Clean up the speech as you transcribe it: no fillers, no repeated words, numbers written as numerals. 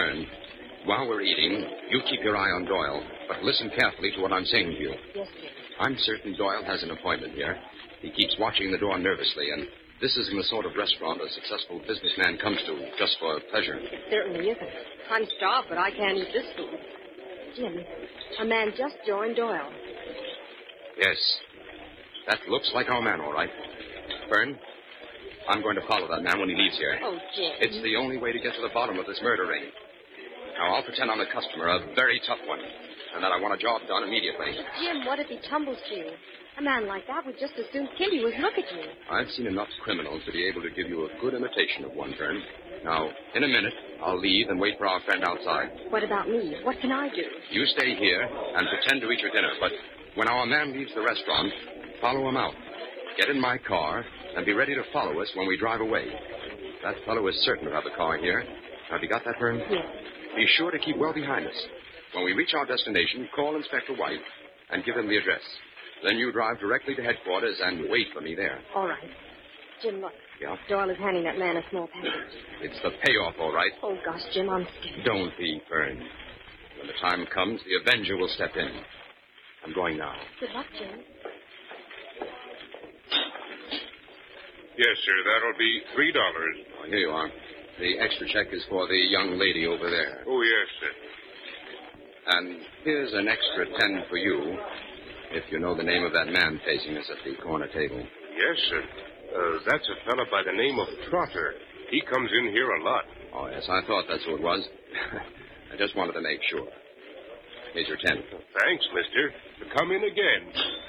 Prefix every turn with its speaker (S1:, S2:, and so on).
S1: Fern. While we're eating, you keep your eye on Doyle, but listen carefully to what I'm saying to you.
S2: Yes, Jim.
S1: I'm certain Doyle has an appointment here. He keeps watching the door nervously, and this isn't the sort of restaurant a successful businessman comes to just for pleasure.
S2: It certainly isn't. I'm starved, but I can't eat this food. Jim, a man just joined Doyle.
S1: Yes. That looks like our man, all right. Fern, I'm going to follow that man when he leaves here.
S2: Oh, Jim.
S1: It's the only way to get to the bottom of this murder ring. Now, I'll pretend I'm a customer, a very tough one, and that I want a job done immediately.
S2: Jim, what if he tumbles to you? A man like that would just as soon kill you as look at you.
S1: I've seen enough criminals to be able to give you a good imitation of one, Fern. Now, in a minute, I'll leave and wait for our friend outside.
S2: What about me? What can I do?
S1: You stay here and pretend to eat your dinner, but when our man leaves the restaurant, follow him out. Get in my car and be ready to follow us when we drive away. That fellow is certain to have the car here. Have you got that, Fern?
S2: Yes.
S1: Be sure to keep well behind us. When we reach our destination, call Inspector White and give him the address. Then you drive directly to headquarters and wait for me there.
S2: All right. Jim, look.
S1: Yeah?
S2: Doyle is handing that man a small package.
S1: It's the payoff, all right.
S2: Oh, gosh, Jim, I'm scared.
S1: Don't be, Fern. When the time comes, the Avenger will step in. I'm going now.
S2: Good luck, Jim.
S3: Yes, sir. That'll be $3.
S1: Oh, here you are. The extra check is for the young lady over there.
S3: Oh, yes, sir.
S1: And here's an extra 10 for you, if you know the name of that man facing us at the corner table.
S3: Yes, sir. That's a fella by the name of Trotter. He comes in here a lot.
S1: Oh, yes, I thought that's who it was. I just wanted to make sure. Here's your 10.
S3: Thanks, mister. Come in again.